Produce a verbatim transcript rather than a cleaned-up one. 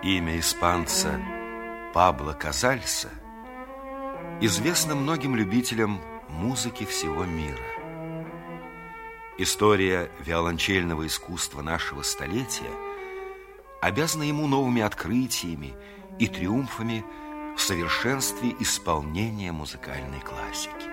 Имя испанца Пабло Казальса известно многим любителям музыки всего мира. История виолончельного искусства нашего столетия обязана ему новыми открытиями и триумфами в совершенстве исполнения музыкальной классики.